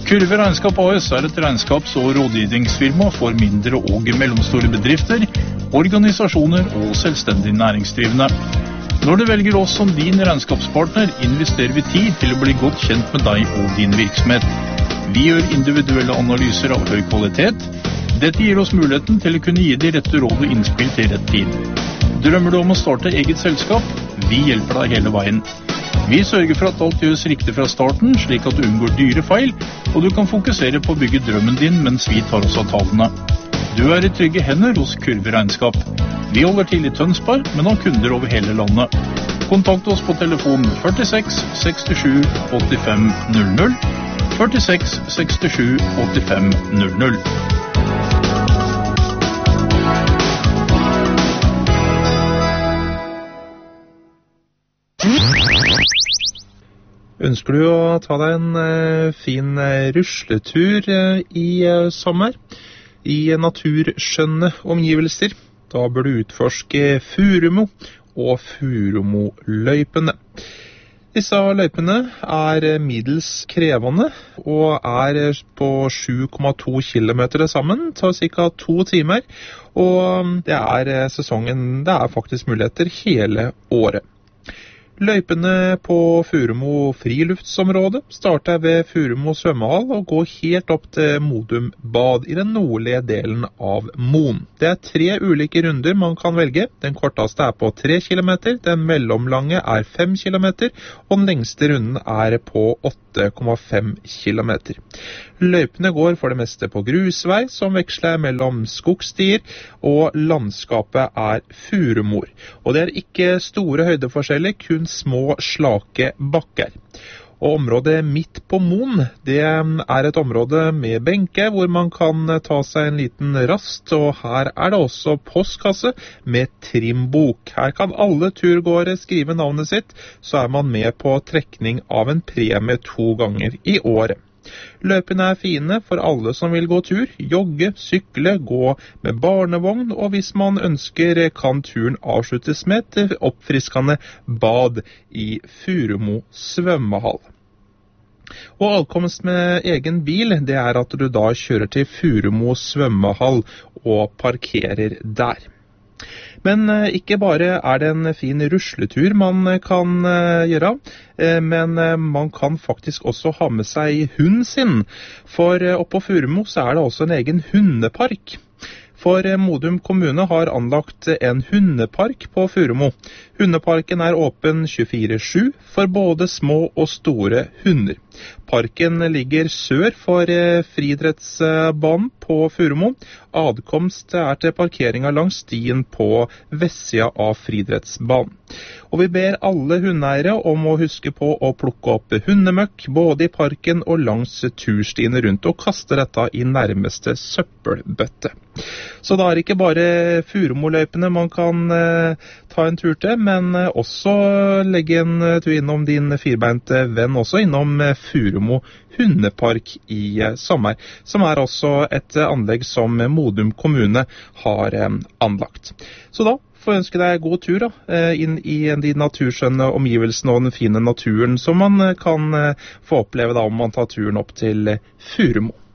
Kurve Regnskap AS er et regnskaps- og rådgivningsfirma for mindre og mellomstore bedrifter, organisasjoner og selvstendig næringsdrivende. Når du velger oss som din regnskapspartner, investerer vi tid til å bli godt kjent med deg og din virksomhet. Vi gjør individuelle analyser av høy kvalitet. Dette gir oss muligheten til å kunne gi de rette råd og innspill til rett tid. Drømmer du om å starte eget selskap? Vi hjelper deg hele veien. Vi sørger for at alt gjøres riktig fra starten, slik at du unngår dyre feil, og du kan fokusere på å bygge drømmen din mens vi tar oss av tallene. Du er i trygge hender hos Kurve Regnskap. Vi holder til i Tønsberg, men har kunder over hele landet. Kontakt oss på telefon 46 67 85 00, 46 67 85 00. Ønsker du å ta deg en fin rusletur i sommer i naturskjønne omgivelser? Da bør du utforske Furumo og Furumo-løypene. Disse løypene er middels krevende og er på 7,2 kilometer sammen, tar ca. 2 timer, og det er sesongen, det er faktisk muligheter hele året. Løypene på Furumo friluftsområde starter ved Furumo svømmehall og går helt opp til Modum bad i den nordlige delen av Moen. Det er 3 ulike runder man kan velge. Den korteste er på 3 kilometer, den mellomlange er 5 kilometer, og den lengste runden er på 8,5 kilometer. Løypene går for det meste på grusvei, som veksler mellom skogstier, og landskapet er furumor. Og det er ikke store høydeforskjeller, kun små slake bakker. Og området midt på Moen, det er et område med benke hvor man kan ta seg en liten rast, og her er det også postkasse med trimbok. Her kan alle turgåere skrive navnet sitt, så er man med på trekning av en premie 2 ganger i året. Løpene er fine for alle som vil gå tur, jogge, sykle, gå med barnevogn, og hvis man ønsker kan turen avsluttes med et oppfriskende bad i Furumo svømmehall. Og ankomst med egen bil, det er at du da kjører til Furumo svømmehall og parkerer der. Men ikke bare er det en fin rusletur man kan gjøre, men man kan faktisk også ha med seg hunden sin. For oppe på Furumo så er det også en egen hundepark. For Modum kommune har anlagt en hundepark på Furumo. Hundeparken er åpen 24/7 for både små og store hunder. Parken ligger sør for friidrettsbanen på Furumo. Adkomst er til parkeringa langs stien på vestsida av friidrettsbanen. Og vi ber alle hundeeiere om å huske på å plukke opp hundemøkk både i parken og langs turstiene rundt, og kaste dette i nærmeste søppelbøtte. Så da er det ikke bare Furumo-løypene man kan ta en tur til, men også legge en tur innom din firbeinte venn, også innom Furumo hundepark i sommer, som er også et anlegg som Modum kommune har anlagt. Så da får jeg ønske deg god tur inn i de naturskjønne omgivelsene og den fine naturen som man kan få oppleve da om man tar turen opp til Furumo.